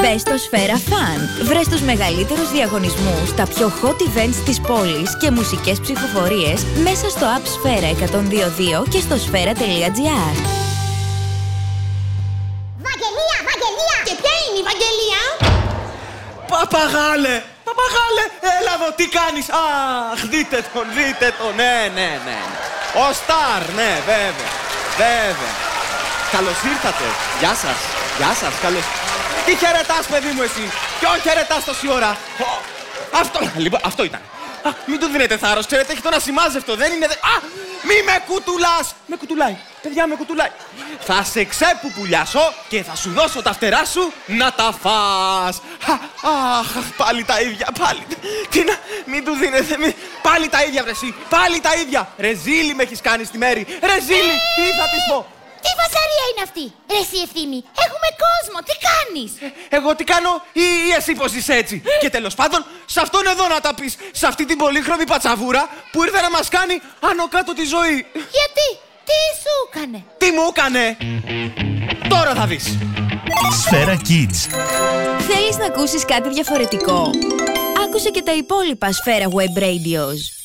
Μπες στο Σφαίρα Fun. Βρες τους μεγαλύτερους διαγωνισμούς, τα πιο hot events της πόλης και μουσικές ψηφοφορίες μέσα στο app Σφαίρα 102.2 και στο σφαίρα.gr. Βαγγελία! Και ποια είναι η Βαγγελία? Παπαγάλε! Έλα εδώ, τι κάνεις? Αχ, δείτε τον, ναι. Ο Σταρ, ναι, βέβαια. Καλώς ήρθατε. Γεια σας, καλώς. Τι χαιρετάς, παιδί μου, εσύ? Ποιον χαιρετάς τόση ώρα? Αυτό ήταν. Μην του δίνετε θάρρος, ξέρετε, έχει τον ασημάζευτο, δεν είναι... Μη με κουτουλάς! Με κουτουλάει, παιδιά, με κουτουλάει. Θα σε ξέπουπουλιάσω και θα σου δώσω τα φτερά σου να τα φας. Αχ, πάλι τα ίδια, πάλι. Τι να... Μην του δίνετε, πάλι τα ίδια, βρε εσύ, πάλι τα ίδια. Ρεζίλη με έχεις κάνει στη μέρη. Ρεζίλη, τι θα της πω? Τι φασαρία είναι αυτή? Ρε εσύ Ευθύμη, έχουμε κόσμο, τι κάνεις? Εγώ τι κάνω ή εσύ πως είσαι έτσι? Και τέλος πάντων, σε αυτόν εδώ να τα πεις, σε αυτή την πολύχρωμη πατσαβούρα που ήρθε να μας κάνει άνω κάτω τη ζωή. Γιατί? Τι σου έκανε? Τι μου έκανε? Τώρα θα δεις. Σφαίρα Kids. Θέλεις να ακούσεις κάτι διαφορετικό? Άκουσε και τα υπόλοιπα Σφαίρα Web Radios.